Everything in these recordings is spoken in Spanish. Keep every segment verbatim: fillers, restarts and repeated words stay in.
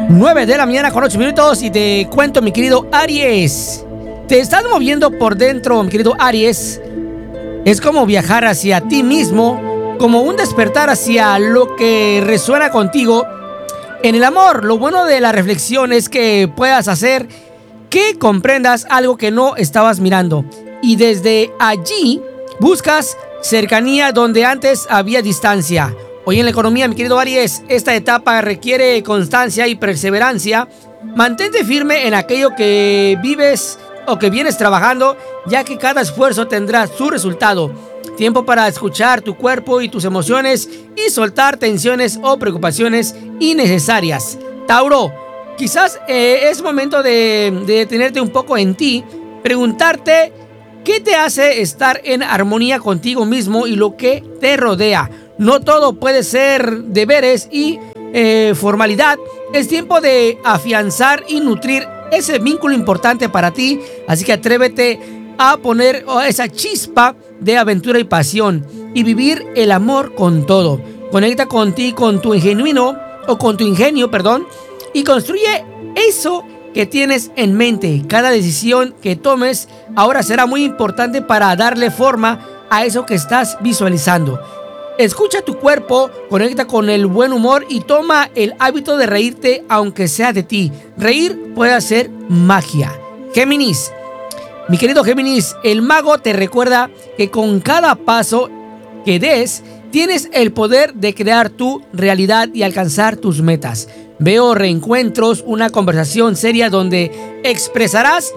nueve de la mañana con ocho minutos y te cuento, mi querido Aries. Te estás moviendo por dentro, mi querido Aries. Es como viajar hacia ti mismo, como un despertar hacia lo que resuena contigo. En el amor, lo bueno de la reflexión es que puedas hacer que comprendas algo que no estabas mirando. Y desde allí buscas cercanía donde antes había distancia. Hoy en la economía, mi querido Aries, esta etapa requiere constancia y perseverancia. Mantente firme en aquello que vives o que vienes trabajando, ya que cada esfuerzo tendrá su resultado. Tiempo para escuchar tu cuerpo y tus emociones y soltar tensiones o preocupaciones innecesarias. Tauro, quizás eh, es momento de, de detenerte un poco en ti, preguntarte qué te hace estar en armonía contigo mismo y lo que te rodea. No todo puede ser deberes y eh, formalidad. Es tiempo de afianzar y nutrir ese vínculo importante para ti. Así que atrévete a poner esa chispa de aventura y pasión y vivir el amor con todo. Conecta contigo, con tu ingenuino o con tu ingenio, perdón, y construye eso que tienes en mente. Cada decisión que tomes ahora será muy importante para darle forma a eso que estás visualizando. Escucha tu cuerpo, conecta con el buen humor y toma el hábito de reírte aunque sea de ti. Reír puede hacer magia. Géminis, mi querido Géminis, el mago te recuerda que con cada paso que des, tienes el poder de crear tu realidad y alcanzar tus metas. Veo reencuentros, una conversación seria donde expresarás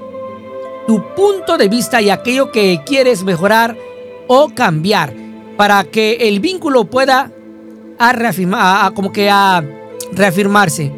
tu punto de vista y aquello que quieres mejorar o cambiar, para que el vínculo pueda a reafirmar, a, a, como que a reafirmarse.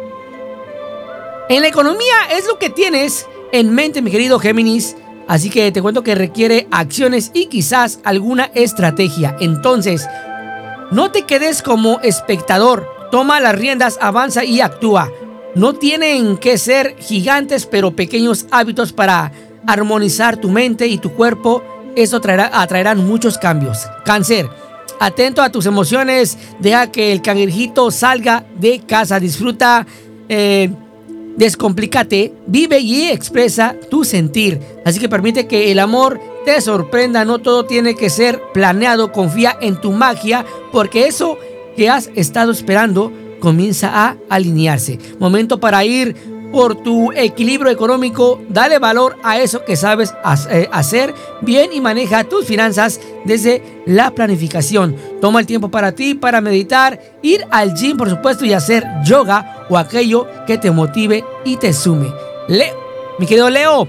En la economía es lo que tienes en mente, mi querido Géminis, así que te cuento que requiere acciones y quizás alguna estrategia. Entonces, no te quedes como espectador, toma las riendas, avanza y actúa. No tienen que ser gigantes, pero pequeños hábitos para armonizar tu mente y tu cuerpo. Eso traerá, atraerán muchos cambios. Cáncer, atento a tus emociones, deja que el cangrejito salga de casa, disfruta, eh, descomplícate, vive y expresa tu sentir. Así que permite que el amor te sorprenda, no todo tiene que ser planeado, confía en tu magia, porque eso que has estado esperando comienza a alinearse. Momento para ir por tu equilibrio económico. Dale valor a eso que sabes hacer bien y maneja tus finanzas desde la planificación. Toma el tiempo para ti, para meditar, ir al gym, por supuesto, y hacer yoga o aquello que te motive y te sume. Leo, mi querido Leo,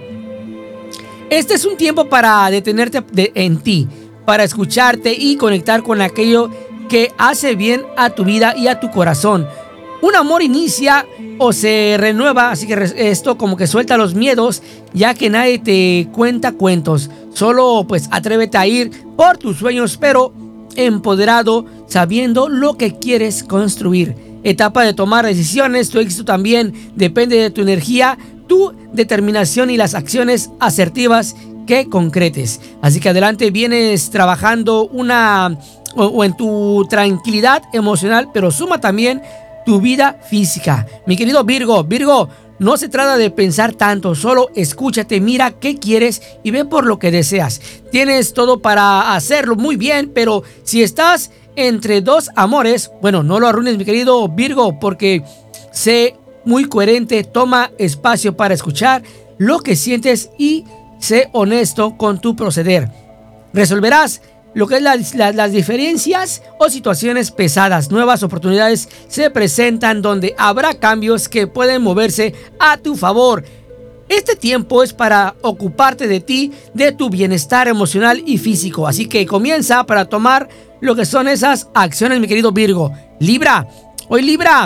este es un tiempo para detenerte de, en ti, para escucharte y conectar con aquello que hace bien a tu vida y a tu corazón. Un amor inicia o se renueva, así que esto como que suelta los miedos, ya que nadie te cuenta cuentos. Solo pues atrévete a ir por tus sueños, pero empoderado, sabiendo lo que quieres construir. Etapa de tomar decisiones, tu éxito también depende de tu energía, tu determinación y las acciones asertivas que concretes. Así que adelante, vienes trabajando una o, o en tu tranquilidad emocional, pero suma también tu vida física. Mi querido Virgo, Virgo, no se trata de pensar tanto, solo escúchate, mira qué quieres y ve por lo que deseas. Tienes todo para hacerlo muy bien, pero si estás entre dos amores, bueno, no lo arruines, mi querido Virgo, porque sé muy coherente, toma espacio para escuchar lo que sientes y sé honesto con tu proceder. Resolverás lo que es la, la, las diferencias o situaciones pesadas. Nuevas oportunidades se presentan donde habrá cambios que pueden moverse a tu favor. Este tiempo es para ocuparte de ti, de tu bienestar emocional y físico. Así que comienza para tomar lo que son esas acciones, mi querido Virgo. Libra, hoy Libra,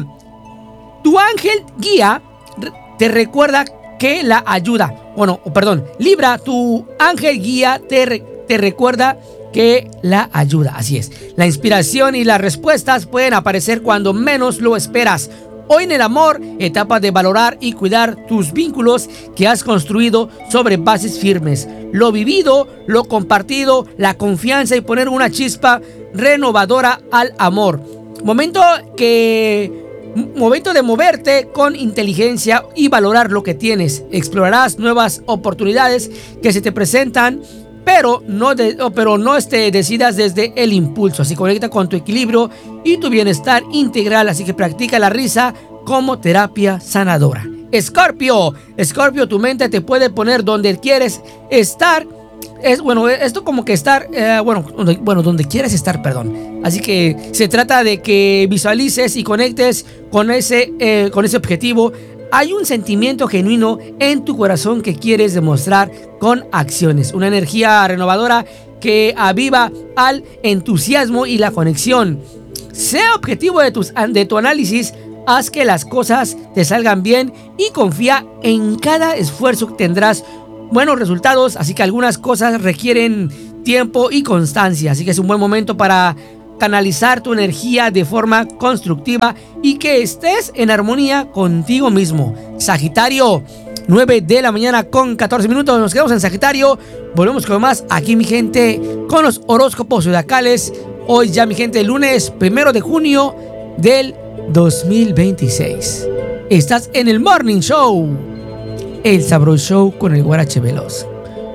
tu ángel guía te recuerda que la ayuda. Bueno, perdón, Libra, tu ángel guía te, re, te recuerda que la ayuda. Así es. La inspiración y las respuestas pueden aparecer cuando menos lo esperas. Hoy en el amor, etapa de valorar y cuidar tus vínculos que has construido sobre bases firmes. Lo vivido, lo compartido, la confianza y poner una chispa renovadora al amor. Momento que Momento de moverte con inteligencia y valorar lo que tienes. Explorarás nuevas oportunidades que se te presentan, pero no, de, pero no este, decidas desde el impulso. Así conecta con tu equilibrio y tu bienestar integral. Así que practica la risa como terapia sanadora. Escorpio, Escorpio, tu mente te puede poner donde quieres estar. Es bueno, esto como que estar, eh, bueno, donde, bueno, donde quieres estar, perdón. Así que se trata de que visualices y conectes con ese, eh, con ese objetivo. Hay un sentimiento genuino en tu corazón que quieres demostrar con acciones. Una energía renovadora que aviva al entusiasmo y la conexión. Sea objetivo de, tus, de tu análisis. Haz que las cosas te salgan bien y confía en cada esfuerzo que tendrás buenos resultados, así que algunas cosas requieren tiempo y constancia, así que es un buen momento para canalizar tu energía de forma constructiva y que estés en armonía contigo mismo. Sagitario, nueve de la mañana con catorce minutos, nos quedamos en Sagitario, volvemos con más aquí, mi gente, con los horóscopos zodiacales. Hoy ya, mi gente, lunes primero de junio del dos mil veintiséis. Estás en el Morning Show, el Sabroso Show con el Guarache Veloz.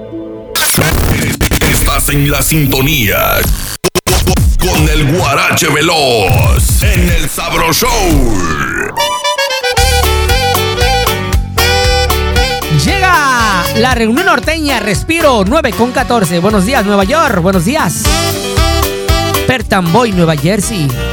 Estás en la sintonía con el Guarache Veloz en el Sabroso Show. Llega la reunión norteña Respiro, nueve con catorce. Buenos días, Nueva York. Buenos días, Perth Amboy, Nueva Jersey.